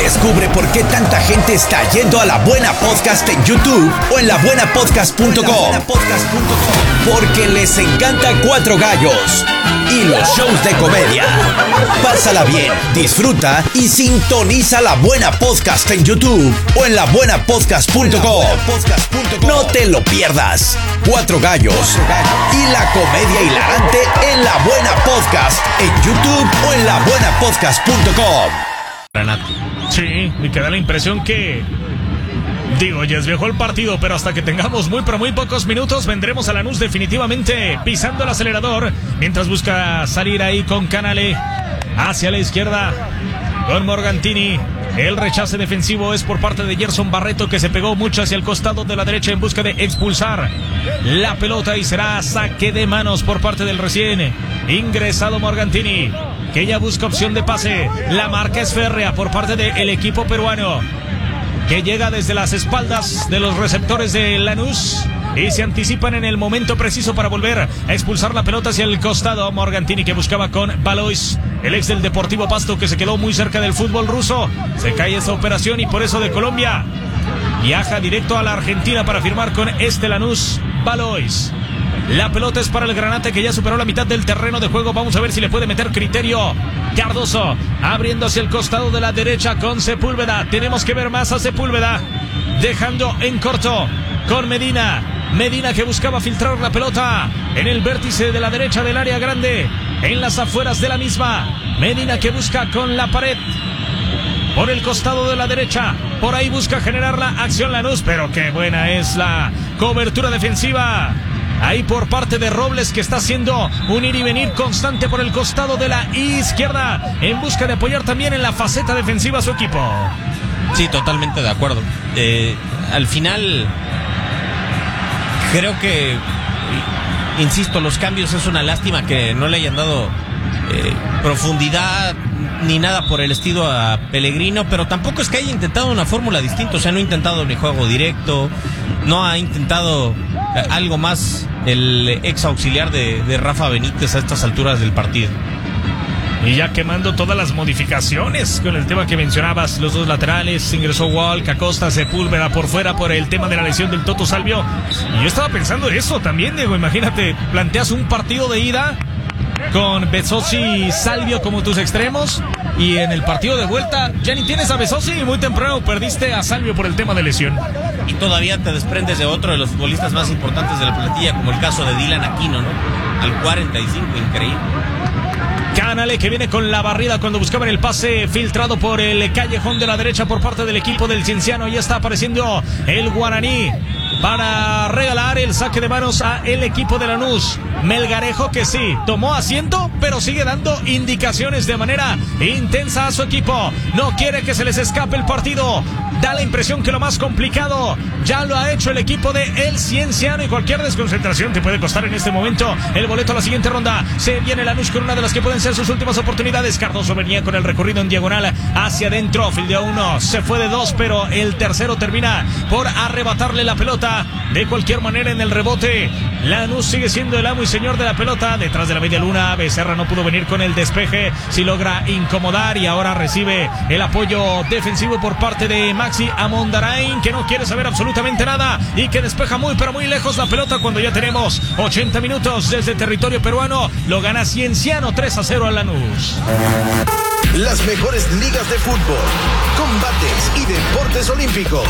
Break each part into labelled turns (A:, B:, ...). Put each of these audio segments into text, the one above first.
A: Descubre por qué tanta gente está yendo a La Buena Podcast en YouTube o en labuenapodcast.com. Porque les encanta Cuatro Gallos y los shows de comedia. Pásala bien, disfruta y sintoniza La Buena Podcast en YouTube o en labuenapodcast.com. No te lo pierdas. Cuatro Gallos y la comedia hilarante en La Buena Podcast en YouTube o en labuenapodcast.com.
B: Sí, me queda la impresión que... ya es viejo el partido, pero hasta que tengamos muy pocos minutos vendremos a Lanús definitivamente pisando el acelerador, mientras busca salir ahí con Canale hacia la izquierda con Morgantini. El rechace defensivo es por parte de Gerson Barreto, que se pegó mucho hacia el costado de la derecha en busca de expulsar la pelota, y será saque de manos por parte del recién ingresado Morgantini, que ya busca opción de pase. La marca es férrea por parte del equipo peruano, que llega desde las espaldas de los receptores de Lanús y se anticipan en el momento preciso para volver a expulsar la pelota hacia el costado. Morgantini, que buscaba con Valois, el ex del Deportivo Pasto, que se quedó muy cerca del fútbol ruso. Se cae esa operación y por eso de Colombia viaja directo a la Argentina para firmar con este Lanús. Valois. La pelota es para el Granate, que ya superó la mitad del terreno de juego. Vamos a ver si le puede meter criterio Cardoso, abriendo hacia el costado de la derecha con Sepúlveda. Tenemos que ver más a Sepúlveda, dejando en corto con Medina, que buscaba filtrar la pelota en el vértice de la derecha del área grande, en las afueras de la misma. Medina, que busca con la pared por el costado de la derecha, por ahí busca generar la acción Lanús, pero qué buena es la cobertura defensiva ahí por parte de Robles, que está haciendo un ir y venir constante por el costado de la izquierda, en busca de apoyar también en la faceta defensiva a su equipo.
C: Sí, totalmente de acuerdo. Al final, creo que, insisto, los cambios es una lástima que no le hayan dado profundidad ni nada por el estilo a Pellegrino, pero tampoco es que haya intentado una fórmula distinta. O sea, no ha intentado ni juego directo, no ha intentado algo más el ex auxiliar de Rafa Benítez a estas alturas del partido.
B: Y ya quemando todas las modificaciones con el tema que mencionabas, los dos laterales, ingresó Walk, Acosta, Sepúlveda por fuera por el tema de la lesión del Toto Salvio. Y yo estaba pensando en eso también, Diego. Imagínate, planteas un partido de ida con Bezosi y Salvio como tus extremos, y en el partido de vuelta ya ni tienes a Bezosi y muy temprano perdiste a Salvio por el tema de lesión.
C: Y todavía te desprendes de otro de los futbolistas más importantes de la plantilla, como el caso de Dylan Aquino, ¿no? Al 45, increíble.
B: Canale, que viene con la barrida cuando buscaban el pase filtrado por el callejón de la derecha por parte del equipo del Cienciano. Ya está apareciendo el Guaraní para regalar el saque de manos a el equipo de Lanús. Melgarejo, que sí, tomó asiento, pero sigue dando indicaciones de manera intensa a su equipo. No quiere que se les escape el partido. Da la impresión que lo más complicado ya lo ha hecho el equipo de El Cienciano, y cualquier desconcentración te puede costar en este momento el boleto a la siguiente ronda. Se viene Lanús con una de las que pueden ser sus últimas oportunidades. Cardoso venía con el recorrido en diagonal hacia adentro, fildeó uno, se fue de dos, pero el tercero termina por arrebatarle la pelota. De cualquier manera, en el rebote, Lanús sigue siendo el amo y señor de la pelota. Detrás de la media luna, Becerra no pudo venir con el despeje, si logra incomodar, y ahora recibe el apoyo defensivo por parte de Maxi Amondarain, que no quiere saber absolutamente nada y que despeja muy lejos la pelota cuando ya tenemos 80 minutos desde territorio peruano. Lo gana Cienciano 3-0 a Lanús.
A: Las mejores ligas de fútbol, combates y deportes olímpicos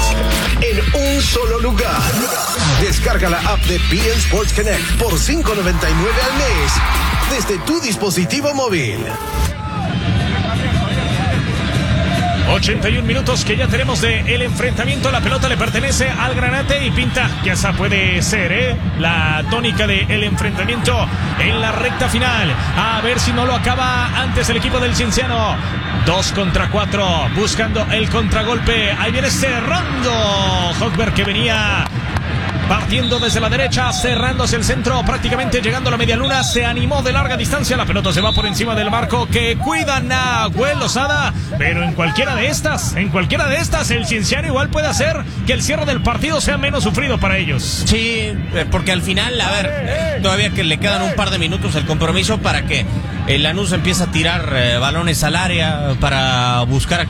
A: en un solo lugar. Descarga la app de PN Sports Connect por $5.99 al mes desde tu dispositivo móvil.
B: 81 minutos que ya tenemos de el enfrentamiento. La pelota le pertenece al Granate y pinta que esa puede ser la tónica de el enfrentamiento en la recta final. A ver si no lo acaba antes el equipo del Cienciano. 2 contra 4, buscando el contragolpe. Ahí viene cerrando Hochberg, que venía partiendo desde la derecha, cerrándose el centro, prácticamente llegando a la media luna. Se animó de larga distancia, la pelota se va por encima del marco que cuida Nahuel Lozada, pero en cualquiera de estas, el Cienciano igual puede hacer que el cierre del partido sea menos sufrido para ellos.
C: Sí, porque al final, a ver, todavía que le quedan un par de minutos el compromiso para que el Lanús empiece a tirar balones al área para buscar